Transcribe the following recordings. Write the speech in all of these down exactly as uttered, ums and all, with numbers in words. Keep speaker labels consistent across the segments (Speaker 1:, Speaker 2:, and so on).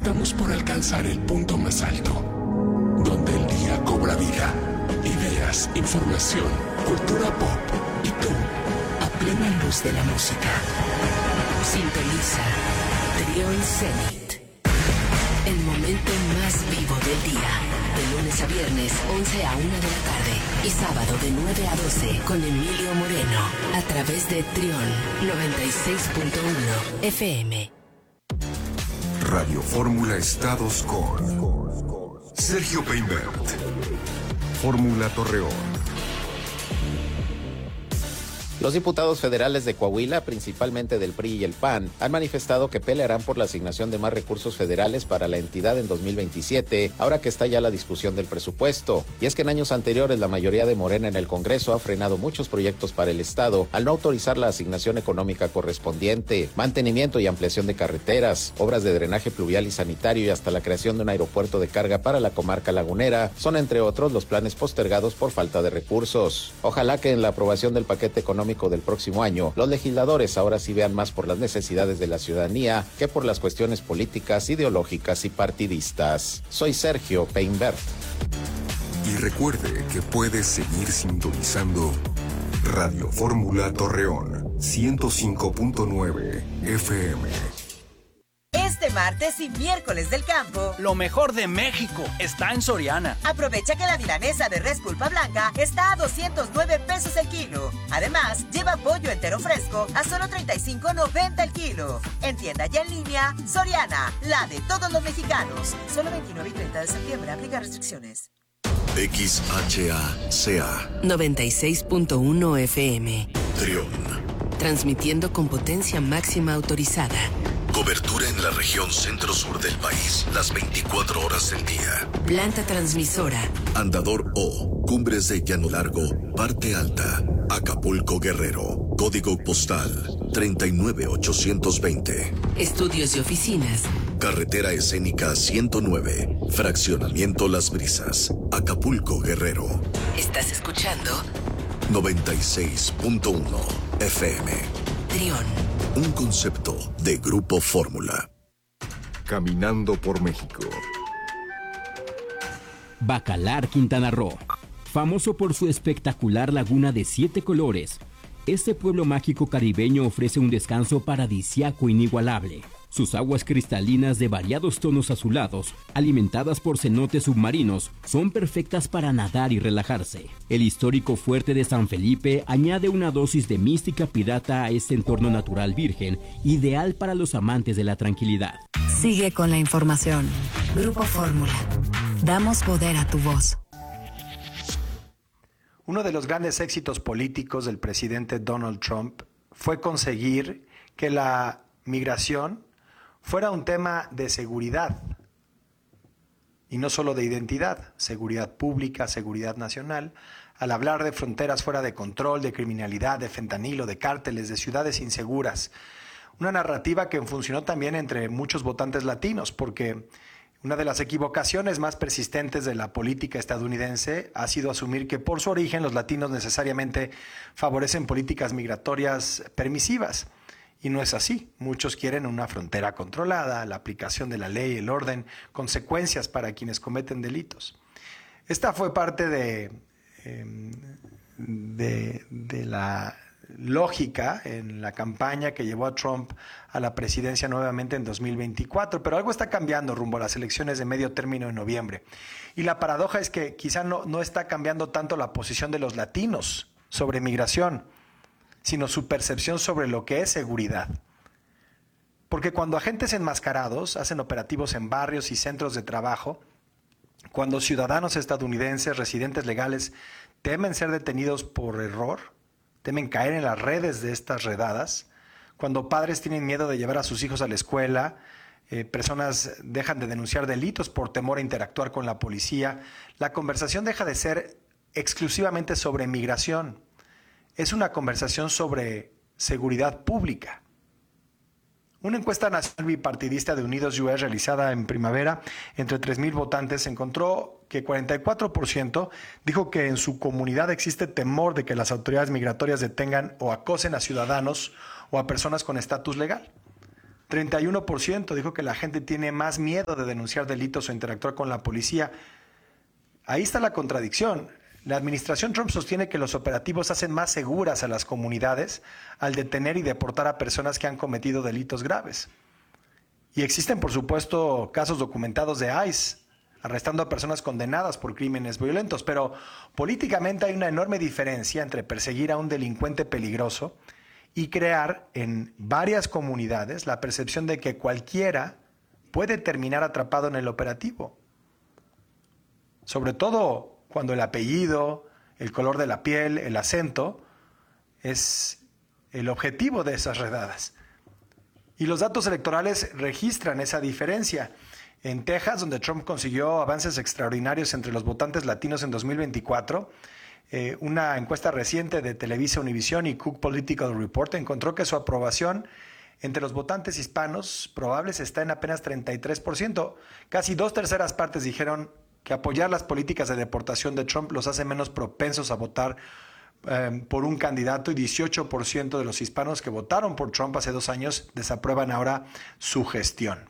Speaker 1: Estamos por alcanzar el punto más alto, donde el día cobra vida. Ideas, información, cultura pop y tú, a plena luz de la música.
Speaker 2: Sintoniza Trión Zenit. El momento más vivo del día. De lunes a viernes, once a una de la tarde. Y sábado de nueve a doce con Emilio Moreno. A través de Trión noventa y seis punto uno F M.
Speaker 3: Radio Fórmula Estados con Sergio Peinbert. Fórmula Torreón.
Speaker 4: Los diputados federales de Coahuila, principalmente del P R I y el P A N, han manifestado que pelearán por la asignación de más recursos federales para la entidad en dos mil veintisiete, ahora que está ya la discusión del presupuesto. Y es que en años anteriores la mayoría de Morena en el Congreso ha frenado muchos proyectos para el Estado al no autorizar la asignación económica correspondiente, mantenimiento y ampliación de carreteras, obras de drenaje pluvial y sanitario y hasta la creación de un aeropuerto de carga para la comarca lagunera, son entre otros los planes postergados por falta de recursos. Ojalá que en la aprobación del paquete económico del próximo año, los legisladores ahora sí vean más por las necesidades de la ciudadanía que por las cuestiones políticas, ideológicas y partidistas. Soy Sergio Peinbert.
Speaker 3: Y recuerde que puede seguir sintonizando Radio Fórmula Torreón, ciento cinco punto nueve F M.
Speaker 5: Este martes y miércoles del campo,
Speaker 6: lo mejor de México está en Soriana.
Speaker 5: Aprovecha que la milanesa de res pulpa blanca está a doscientos nueve pesos el kilo. Además, lleva pollo entero fresco a solo treinta y cinco noventa el kilo. En tienda y en línea, Soriana, la de todos los mexicanos. Solo veintinueve y treinta de septiembre, aplica restricciones.
Speaker 3: X H A C A
Speaker 2: noventa y seis punto uno F M.
Speaker 3: Trión.
Speaker 2: Transmitiendo con potencia máxima autorizada.
Speaker 3: Cobertura en la región centro-sur del país, las veinticuatro horas del día.
Speaker 2: Planta transmisora.
Speaker 3: Andador O, Cumbres de Llano Largo, Parte Alta, Acapulco Guerrero. Código postal treinta y nueve ochocientos veinte.
Speaker 2: Estudios y oficinas.
Speaker 3: Carretera Escénica ciento nueve, Fraccionamiento Las Brisas, Acapulco Guerrero.
Speaker 2: ¿Estás escuchando?
Speaker 3: noventa y seis punto uno F M.
Speaker 2: Trión.
Speaker 3: Un concepto de Grupo Fórmula. Caminando por México.
Speaker 7: Bacalar, Quintana Roo. Famoso por su espectacular laguna de siete colores, este pueblo mágico caribeño ofrece un descanso paradisíaco inigualable. Sus aguas cristalinas de variados tonos azulados, alimentadas por cenotes submarinos, son perfectas para nadar y relajarse. El histórico fuerte de San Felipe añade una dosis de mística pirata a este entorno natural virgen, ideal para los amantes de la tranquilidad.
Speaker 8: Sigue con la información. Grupo Fórmula. Damos poder a tu voz.
Speaker 9: Uno de los grandes éxitos políticos del presidente Donald Trump fue conseguir que la migración fuera un tema de seguridad, y no solo de identidad, seguridad pública, seguridad nacional. Al hablar de fronteras fuera de control, de criminalidad, de fentanilo, de cárteles, de ciudades inseguras, una narrativa que funcionó también entre muchos votantes latinos, porque una de las equivocaciones más persistentes de la política estadounidense ha sido asumir que por su origen los latinos necesariamente favorecen políticas migratorias permisivas. Y no es así. Muchos quieren una frontera controlada, la aplicación de la ley, el orden, consecuencias para quienes cometen delitos. Esta fue parte de, eh, de, de la lógica en la campaña que llevó a Trump a la presidencia nuevamente en dos mil veinticuatro, pero algo está cambiando rumbo a las elecciones de medio término en noviembre. Y la paradoja es que quizá no, no está cambiando tanto la posición de los latinos sobre migración, sino su percepción sobre lo que es seguridad. Porque cuando agentes enmascarados hacen operativos en barrios y centros de trabajo, cuando ciudadanos estadounidenses, residentes legales, temen ser detenidos por error, temen caer en las redes de estas redadas, cuando padres tienen miedo de llevar a sus hijos a la escuela, eh, personas dejan de denunciar delitos por temor a interactuar con la policía, la conversación deja de ser exclusivamente sobre migración. Es una conversación sobre seguridad pública. Una encuesta nacional bipartidista de Unidos U S realizada en primavera entre tres mil votantes encontró que cuarenta y cuatro por ciento dijo que en su comunidad existe temor de que las autoridades migratorias detengan o acosen a ciudadanos o a personas con estatus legal. treinta y uno por ciento dijo que la gente tiene más miedo de denunciar delitos o interactuar con la policía. Ahí está la contradicción. La administración Trump sostiene que los operativos hacen más seguras a las comunidades al detener y deportar a personas que han cometido delitos graves. Y existen, por supuesto, casos documentados de ICE, arrestando a personas condenadas por crímenes violentos, pero políticamente hay una enorme diferencia entre perseguir a un delincuente peligroso y crear en varias comunidades la percepción de que cualquiera puede terminar atrapado en el operativo. Sobre todo cuando el apellido, el color de la piel, el acento es el objetivo de esas redadas. Y los datos electorales registran esa diferencia. En Texas, donde Trump consiguió avances extraordinarios entre los votantes latinos en dos mil veinticuatro, eh, una encuesta reciente de Televisa Univisión y Cook Political Report encontró que su aprobación entre los votantes hispanos probables está en apenas treinta y tres por ciento. Casi dos terceras partes dijeron que apoyar las políticas de deportación de Trump los hace menos propensos a votar eh, por un candidato, y dieciocho por ciento de los hispanos que votaron por Trump hace dos años desaprueban ahora su gestión.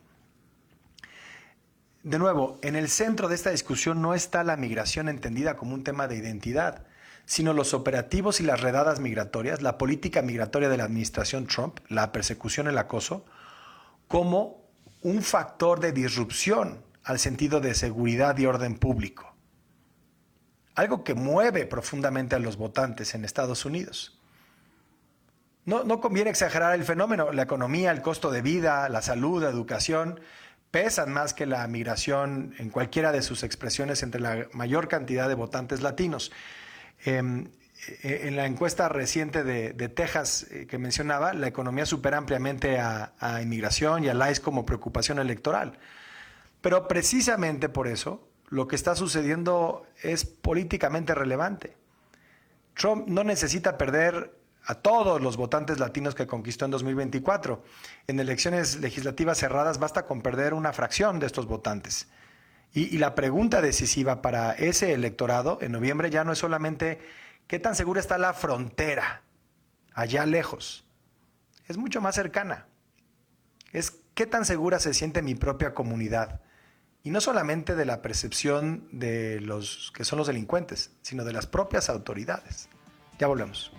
Speaker 9: De nuevo, en el centro de esta discusión no está la migración entendida como un tema de identidad, sino los operativos y las redadas migratorias, la política migratoria de la administración Trump, la persecución, el acoso, como un factor de disrupción al sentido de seguridad y orden público. Algo que mueve profundamente a los votantes en Estados Unidos. No, no conviene exagerar el fenómeno. La economía, el costo de vida, la salud, la educación pesan más que la migración en cualquiera de sus expresiones entre la mayor cantidad de votantes latinos. Eh, en la encuesta reciente de, de Texas eh, que mencionaba, la economía supera ampliamente a, a inmigración y al ICE como preocupación electoral. Pero precisamente por eso, lo que está sucediendo es políticamente relevante. Trump no necesita perder a todos los votantes latinos que conquistó en dos mil veinticuatro. En elecciones legislativas cerradas basta con perder una fracción de estos votantes. Y, y la pregunta decisiva para ese electorado en noviembre ya no es solamente qué tan segura está la frontera allá lejos. Es mucho más cercana. Es qué tan segura se siente mi propia comunidad. Y no solamente de la percepción de los que son los delincuentes, sino de las propias autoridades. Ya volvemos.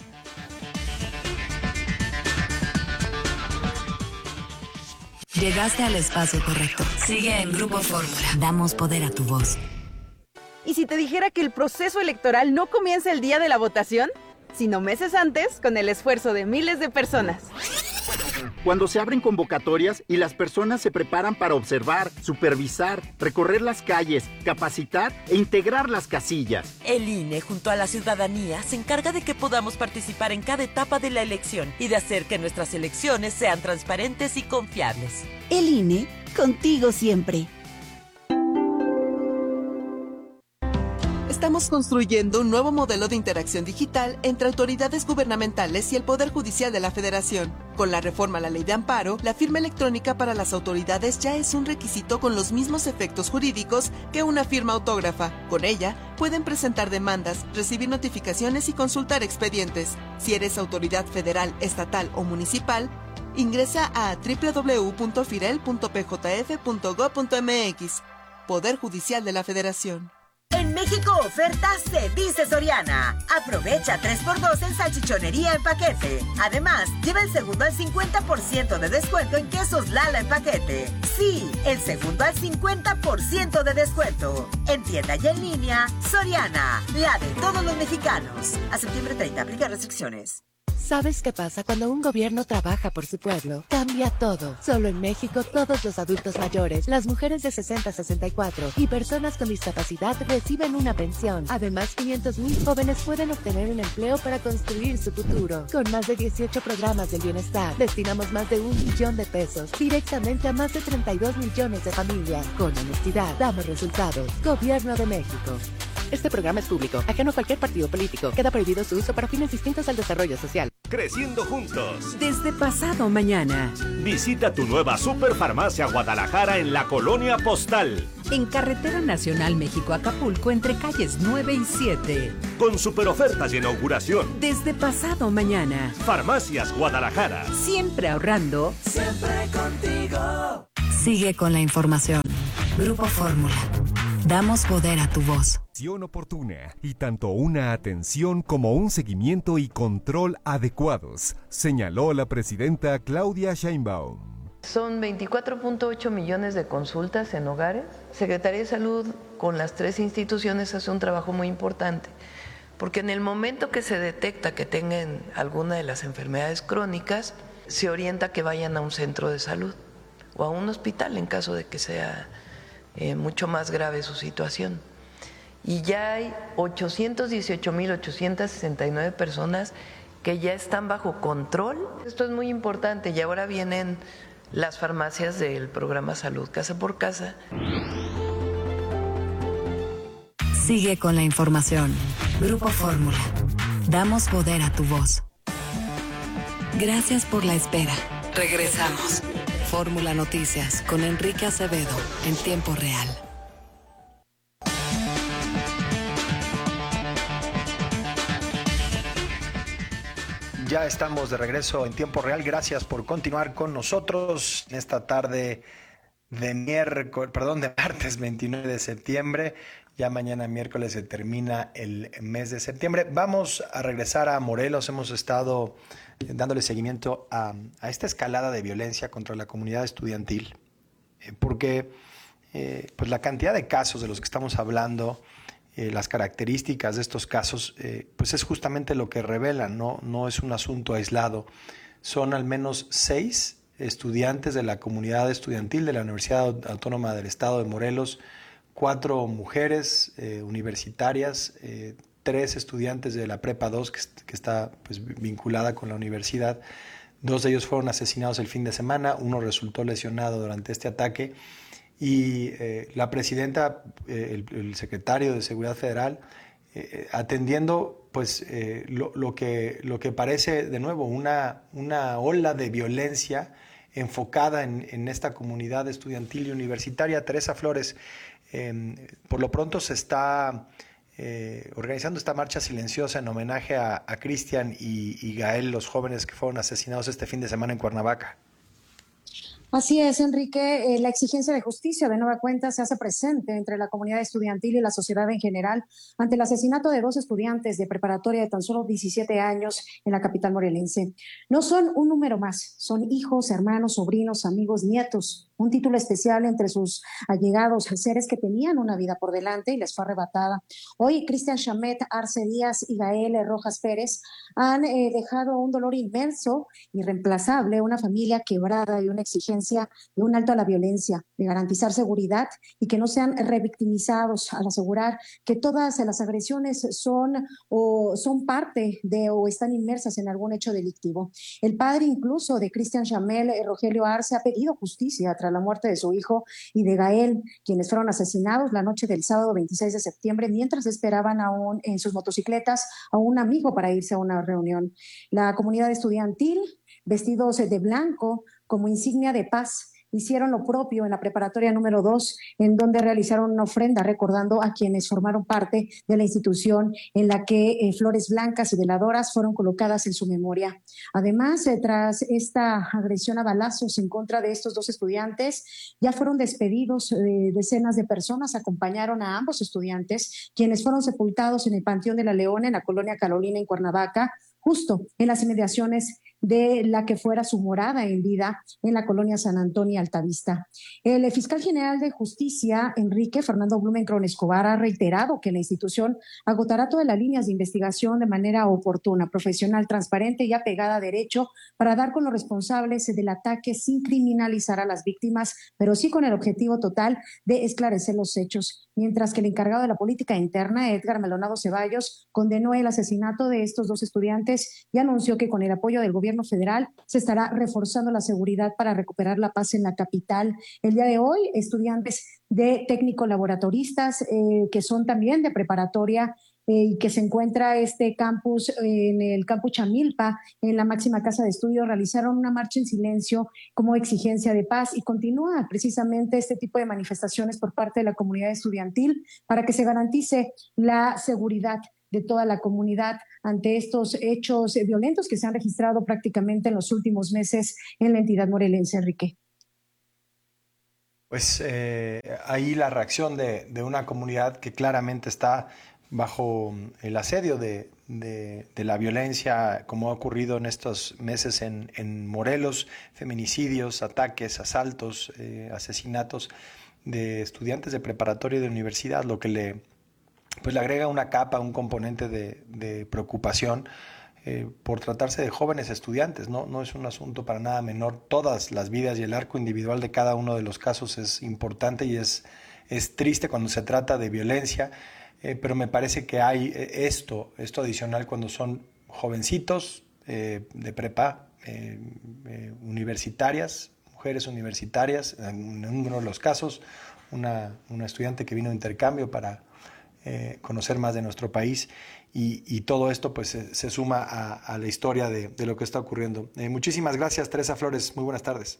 Speaker 8: Llegaste al espacio correcto. Sigue en Grupo Fórmula. Damos poder a tu voz.
Speaker 10: ¿Y si te dijera que el proceso electoral no comienza el día de la votación, sino meses antes, con el esfuerzo de miles de personas?
Speaker 11: Cuando se abren convocatorias y las personas se preparan para observar, supervisar, recorrer las calles, capacitar e integrar las casillas.
Speaker 12: El I N E, junto a la ciudadanía, se encarga de que podamos participar en cada etapa de la elección y de hacer que nuestras elecciones sean transparentes y confiables.
Speaker 13: El I N E, contigo siempre.
Speaker 14: Estamos construyendo un nuevo modelo de interacción digital entre autoridades gubernamentales y el Poder Judicial de la Federación. Con la reforma a la Ley de Amparo, la firma electrónica para las autoridades ya es un requisito con los mismos efectos jurídicos que una firma autógrafa. Con ella, pueden presentar demandas, recibir notificaciones y consultar expedientes. Si eres autoridad federal, estatal o municipal, ingresa a doble u doble u doble u punto firel punto p j f punto gob punto m x. Poder Judicial de la Federación.
Speaker 5: En México, ofertas se dice Soriana. Aprovecha tres por dos en salchichonería en paquete. Además, lleva el segundo al cincuenta por ciento de descuento en quesos Lala en paquete. Sí, el segundo al cincuenta por ciento de descuento. En tienda y en línea, Soriana, la de todos los mexicanos. A septiembre treinta, aplica restricciones.
Speaker 15: ¿Sabes qué pasa cuando un gobierno trabaja por su pueblo? Cambia todo. Solo en México, todos los adultos mayores, las mujeres de sesenta a sesenta y cuatro y personas con discapacidad reciben una pensión. Además, quinientos mil jóvenes pueden obtener un empleo para construir su futuro. Con más de dieciocho programas del bienestar, destinamos más de un millón de pesos directamente a más de treinta y dos millones de familias. Con honestidad, damos resultados. Gobierno de México. Este programa es público, ajeno a cualquier partido político. Queda prohibido su uso para fines distintos al desarrollo social.
Speaker 16: creciendo juntos.
Speaker 17: Desde pasado mañana.
Speaker 16: Visita tu nueva Superfarmacia Guadalajara en la Colonia Postal.
Speaker 17: En Carretera Nacional México-Acapulco entre calles nueve y siete.
Speaker 16: Con superofertas de inauguración.
Speaker 17: Desde pasado mañana.
Speaker 16: Farmacias Guadalajara.
Speaker 17: Siempre ahorrando.
Speaker 18: Siempre contigo.
Speaker 8: Sigue con la información. Grupo Fórmula. Damos poder a tu voz.
Speaker 3: Acción oportuna y tanto una atención como un seguimiento y control adecuados, señaló la presidenta Claudia Sheinbaum.
Speaker 19: Son veinticuatro punto ocho millones de consultas en hogares. Secretaría de Salud con las tres instituciones hace un trabajo muy importante, porque en el momento que se detecta que tengan alguna de las enfermedades crónicas, se orienta que vayan a un centro de salud o a un hospital en caso de que sea eh, mucho más grave su situación. Y ya hay ochocientos dieciocho mil ochocientos sesenta y nueve personas que ya están bajo control. Esto es muy importante y ahora vienen las farmacias del programa Salud Casa por Casa.
Speaker 8: Sigue con la información. Grupo Fórmula. Damos poder a tu voz. Gracias por la espera. Regresamos. Fórmula Noticias con Enrique Acevedo en tiempo real.
Speaker 9: Ya estamos de regreso en tiempo real. Gracias por continuar con nosotros en esta tarde de miércoles, perdón, de martes veintinueve de septiembre. Ya mañana miércoles se termina el mes de septiembre. Vamos a regresar a Morelos. Hemos estado dándole seguimiento a, a esta escalada de violencia contra la comunidad estudiantil, eh, porque eh, pues la cantidad de casos de los que estamos hablando, Eh, las características de estos casos, eh, pues es justamente lo que revelan, ¿no? No es un asunto aislado. Son al menos seis estudiantes de la comunidad estudiantil de la Universidad Autónoma del Estado de Morelos, cuatro mujeres eh, universitarias, eh, tres estudiantes de la Prepa dos que, que está pues, vinculada con la universidad. Dos de ellos fueron asesinados el fin de semana, uno resultó lesionado durante este ataque. Y eh, la presidenta, eh, el, el secretario de Seguridad Federal, eh, atendiendo pues eh, lo, lo, que, lo que parece de nuevo una, una ola de violencia enfocada en, en esta comunidad estudiantil y universitaria. Teresa Flores, eh, por lo pronto se está eh, organizando esta marcha silenciosa en homenaje a, a Cristian y, y Gael, los jóvenes que fueron asesinados este fin de semana en Cuernavaca.
Speaker 20: Así es, Enrique. Eh, la exigencia de justicia de nueva cuenta se hace presente entre la comunidad estudiantil y la sociedad en general ante el asesinato de dos estudiantes de preparatoria de tan solo diecisiete años en la capital morelense. No son un número más, son hijos, hermanos, sobrinos, amigos, nietos. Un título especial entre sus allegados, seres que tenían una vida por delante y les fue arrebatada. Hoy, Cristian Chamet, Arce Díaz y Gael Rojas Pérez han eh, dejado un dolor inmenso, irreemplazable, una familia quebrada y una exigencia de un alto a la violencia, de garantizar seguridad y que no sean revictimizados, al asegurar que todas las agresiones son o son parte de o están inmersas en algún hecho delictivo. El padre incluso de Cristian Chamel, Rogelio Arce, ha pedido justicia tras la muerte de su hijo y de Gael, quienes fueron asesinados la noche del sábado veintiséis de septiembre mientras esperaban a un, en sus motocicletas a un amigo para irse a una reunión. La comunidad estudiantil, vestidos de blanco como insignia de paz, hicieron lo propio en la preparatoria número dos, en donde realizaron una ofrenda recordando a quienes formaron parte de la institución en la que eh, flores blancas y veladoras fueron colocadas en su memoria. Además, eh, tras esta agresión a balazos en contra de estos dos estudiantes, ya fueron despedidos. Eh, decenas de personas acompañaron a ambos estudiantes, quienes fueron sepultados en el Panteón de la Leona, en la colonia Carolina, en Cuernavaca, justo en las inmediaciones de la que fuera su morada en vida en la colonia San Antonio Altavista. El fiscal general de Justicia, Enrique Fernando Blumenkron Escobar, ha reiterado que la institución agotará todas las líneas de investigación de manera oportuna, profesional, transparente y apegada a derecho para dar con los responsables del ataque sin criminalizar a las víctimas, pero sí con el objetivo total de esclarecer los hechos. Mientras que el encargado de la política interna, Edgar Maldonado Ceballos, condenó el asesinato de estos dos estudiantes y anunció que con el apoyo del gobierno federal se estará reforzando la seguridad para recuperar la paz en la capital. El día de hoy, estudiantes de técnico laboratoristas, eh, que son también de preparatoria eh, y que se encuentra este campus eh, en el campus Chamilpa, en la máxima casa de estudios, realizaron una marcha en silencio como exigencia de paz y continúa precisamente este tipo de manifestaciones por parte de la comunidad estudiantil para que se garantice la seguridad de toda la comunidad ante estos hechos violentos que se han registrado prácticamente en los últimos meses en la entidad morelense, Enrique.
Speaker 9: Pues eh, ahí la reacción de, de una comunidad que claramente está bajo el asedio de, de, de la violencia, como ha ocurrido en estos meses en, en Morelos, feminicidios, ataques, asaltos, eh, asesinatos de estudiantes de preparatoria y de universidad, lo que le, pues le agrega una capa, un componente de, de preocupación eh, por tratarse de jóvenes estudiantes. No, no es un asunto para nada menor. Todas las vidas y el arco individual de cada uno de los casos es importante y es, es triste cuando se trata de violencia, eh, pero me parece que hay esto, esto adicional cuando son jovencitos eh, de prepa, eh, eh, universitarias, mujeres universitarias, en uno de los casos, una, una estudiante que vino de intercambio para eh, conocer más de nuestro país, y, y todo esto pues se, se suma a, a la historia de, de lo que está ocurriendo. Eh, muchísimas gracias, Teresa Flores, muy buenas tardes.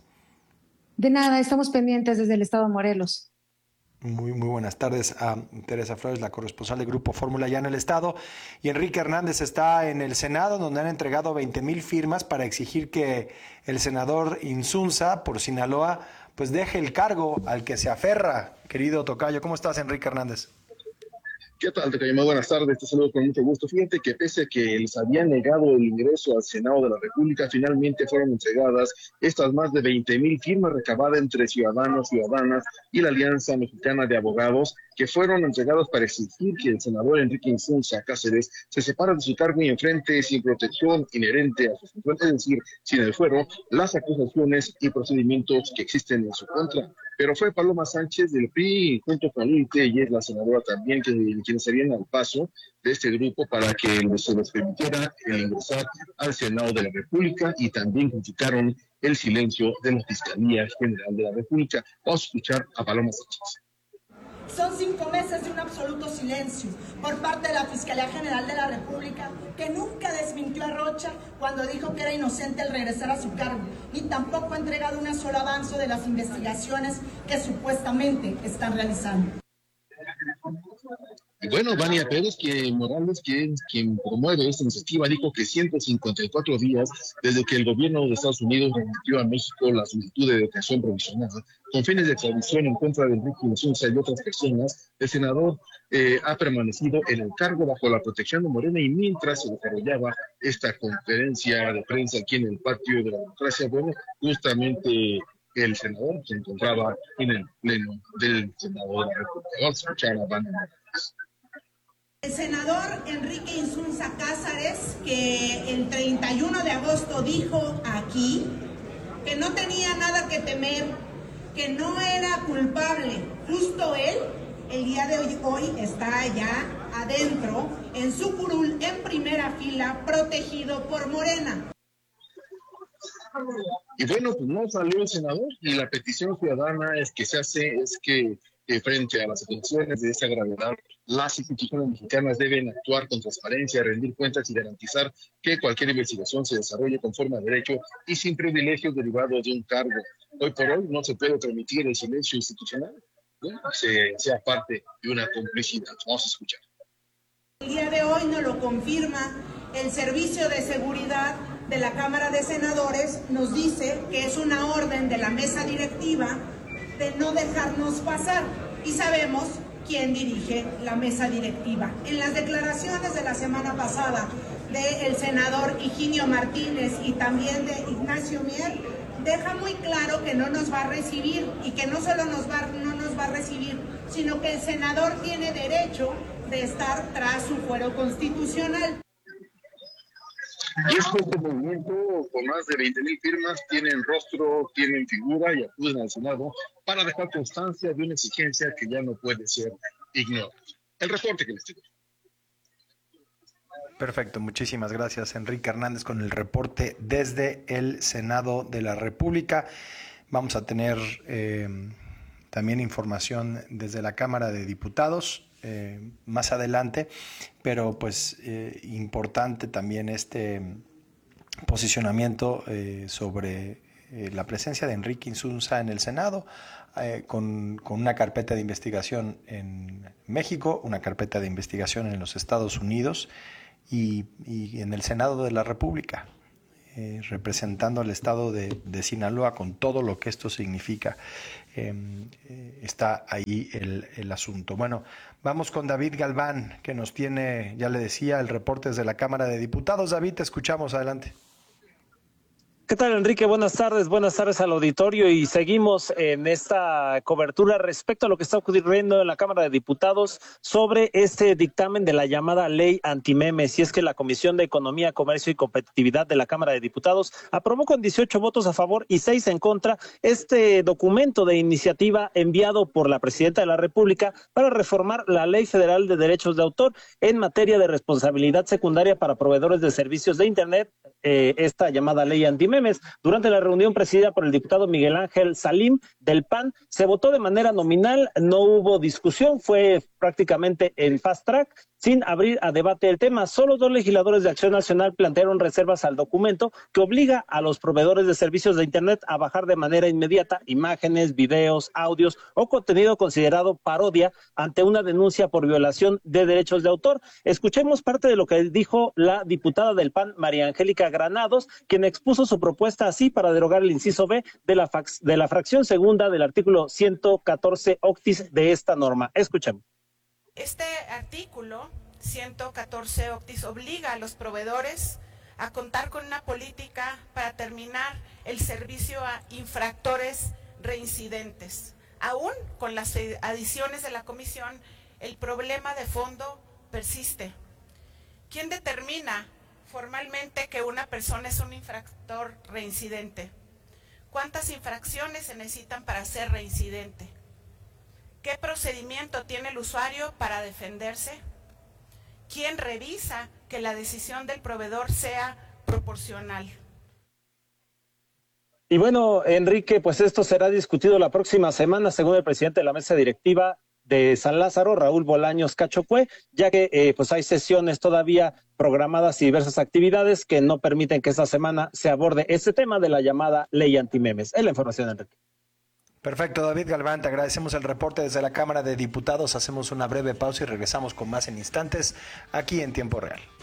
Speaker 20: De nada, estamos pendientes desde el estado de Morelos.
Speaker 9: Muy, muy buenas tardes a Teresa Flores, la corresponsal de Grupo Fórmula ya en el estado. Y Enrique Hernández está en el Senado, donde han entregado veinte mil firmas para exigir que el senador Insunza por Sinaloa pues deje el cargo al que se aferra. Querido tocayo, ¿cómo estás, Enrique Hernández?
Speaker 21: ¿Qué tal, tocayo? Muy buenas tardes, te saludo con mucho gusto. Fíjate que pese a que les habían negado el ingreso al Senado de la República, finalmente fueron entregadas estas más de veinte mil firmas recabadas entre ciudadanos, ciudadanas y la Alianza Mexicana de Abogados, que fueron entregadas para exigir que el senador Enrique Insunza Cáceres se separe de su cargo y enfrente sin protección inherente a sus funciones, es decir, sin el fuero, las acusaciones y procedimientos que existen en su contra. Pero fue Paloma Sánchez del P R I, junto con Lili Telles, la senadora también, que, quienes serían al paso de este grupo para que se les permitiera ingresar al Senado de la República, y también criticaron el silencio de la Fiscalía General de la República. Vamos a escuchar a Paloma Sánchez.
Speaker 22: Son cinco meses de un absoluto silencio por parte de la Fiscalía General de la República, que nunca desmintió a Rocha cuando dijo que era inocente al regresar a su cargo, ni tampoco ha entregado una sola avance de las investigaciones que supuestamente están realizando.
Speaker 21: Y bueno, Vania Pérez que Morales, que es quien promueve esta iniciativa, dijo que ciento cincuenta y cuatro días desde que el gobierno de Estados Unidos remitió a México la solicitud de detención provisional con fines de extradición en contra de Enrique Insunza y otras personas, el senador eh, ha permanecido en el cargo bajo la protección de Morena, y mientras se desarrollaba esta conferencia de prensa aquí en el Patio de la Democracia, bueno, justamente el senador se encontraba en el pleno del Senado de la República. Vamos a escuchar a Vania Pérez.
Speaker 22: El senador Enrique Insunza Cáceres, que el treinta y uno de agosto dijo aquí que no tenía nada que temer, que no era culpable, justo él, el día de hoy, hoy está allá adentro, en su curul, en primera fila, protegido por Morena.
Speaker 21: Y bueno, pues no salió el senador, y la petición ciudadana es que se hace, es que eh, frente a las situaciones de esta gravedad, las instituciones mexicanas deben actuar con transparencia, rendir cuentas y garantizar que cualquier investigación se desarrolle conforme a derecho y sin privilegios derivados de un cargo. Hoy por hoy no se puede permitir el silencio institucional, ¿no? Se, sea parte de una complicidad. Vamos a escuchar.
Speaker 22: El día de hoy nos lo confirma el Servicio de Seguridad de la Cámara de Senadores, nos dice que es una orden de la mesa directiva de no dejarnos pasar, y sabemos quién dirige la mesa directiva. En las declaraciones de la semana pasada del senador Higinio Martínez y también de Ignacio Mier, deja muy claro que no nos va a recibir, y que no solo nos va, no nos va a recibir, sino que el senador tiene derecho de estar tras su fuero constitucional.
Speaker 21: Y es que este movimiento, con más de veinte mil firmas, tienen rostro, tienen figura y acuden al Senado para dejar constancia de una exigencia que ya no puede ser ignorada. El reporte que les tengo.
Speaker 9: Perfecto, muchísimas gracias, Enrique Hernández, con el reporte desde el Senado de la República. Vamos a tener eh, también información desde la Cámara de Diputados. eh, más adelante, pero pues eh, importante también este posicionamiento eh, sobre eh, la presencia de Enrique Insunza en el Senado, eh, con, con una carpeta de investigación en México, una carpeta de investigación en los Estados Unidos y, y en el Senado de la República, eh, representando al estado de, de Sinaloa con todo lo que esto significa. Eh, eh, está ahí el, el asunto. Bueno, vamos con David Galván, que nos tiene, ya le decía, el reporte desde la Cámara de Diputados. David, te escuchamos, adelante.
Speaker 1: ¿Qué tal, Enrique? Buenas tardes, buenas tardes al auditorio y seguimos en esta cobertura respecto a lo que está ocurriendo en la Cámara de Diputados sobre este dictamen de la llamada ley antimemes. Y es que la Comisión de Economía, Comercio y Competitividad de la Cámara de Diputados aprobó con dieciocho votos a favor y seis en contra este documento de iniciativa enviado por la Presidenta de la República para reformar la Ley Federal de Derechos de Autor en materia de responsabilidad secundaria para proveedores de servicios de Internet, eh, esta llamada ley antimemes. Durante la reunión presidida por el diputado Miguel Ángel Salim del P A N, se votó de manera nominal, no hubo discusión, fue prácticamente en fast track, sin abrir a debate el tema. Solo dos legisladores de Acción Nacional plantearon reservas al documento que obliga a los proveedores de servicios de Internet a bajar de manera inmediata imágenes, videos, audios o contenido considerado parodia ante una denuncia por violación de derechos de autor. Escuchemos parte de lo que dijo la diputada del P A N, María Angélica Granados, quien expuso su propuesta así para derogar el inciso B de la, fac- de la fracción segunda del artículo ciento catorce octis de esta norma. Escuchemos.
Speaker 4: Este artículo ciento catorce octis obliga a los proveedores a contar con una política para terminar el servicio a infractores reincidentes. Aún con las adiciones de la comisión, el problema de fondo persiste. ¿Quién determina formalmente que una persona es un infractor reincidente? ¿Cuántas infracciones se necesitan para ser reincidente? ¿Qué procedimiento tiene el usuario para defenderse? ¿Quién revisa que la decisión del proveedor sea proporcional?
Speaker 1: Y bueno, Enrique, pues esto será discutido la próxima semana, según el presidente de la mesa directiva de San Lázaro, Raúl Bolaños Cachocue, ya que eh, pues hay sesiones todavía programadas y diversas actividades que no permiten que esta semana se aborde este tema de la llamada ley antimemes. Es la información, Enrique.
Speaker 9: Perfecto, David Galván, te agradecemos el reporte desde la Cámara de Diputados. Hacemos una breve pausa y regresamos con más en instantes aquí en Tiempo Real.